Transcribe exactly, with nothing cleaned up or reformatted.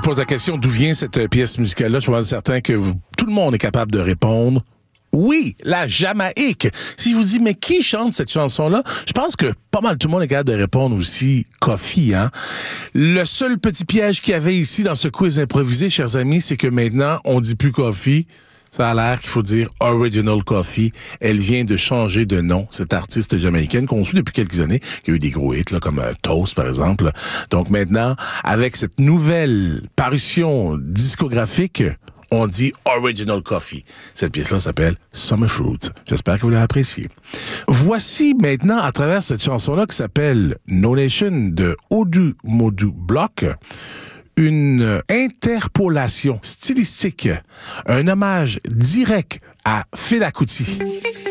pose la question d'où vient cette pièce musicale-là, je suis certain que vous, tout le monde est capable de répondre. Oui, la Jamaïque. Si je vous dis, mais qui chante cette chanson-là? Je pense que pas mal tout le monde est capable de répondre aussi Koffee, hein. Le seul petit piège qu'il y avait ici dans ce quiz improvisé, chers amis, c'est que maintenant, on dit plus Koffee. Ça a l'air qu'il faut dire Original Koffee. Elle vient de changer de nom, cette artiste jamaïcaine qu'on suit depuis quelques années, qui a eu des gros hits, là, comme euh, Toast, par exemple. Donc maintenant, avec cette nouvelle parution discographique, on dit Original Koffee. Cette pièce-là s'appelle Summer Fruit. J'espère que vous l'avez appréciée. Voici maintenant, à travers cette chanson-là qui s'appelle No Nation de Odu Modu Block, une interpolation stylistique, un hommage direct à Fela Kuti.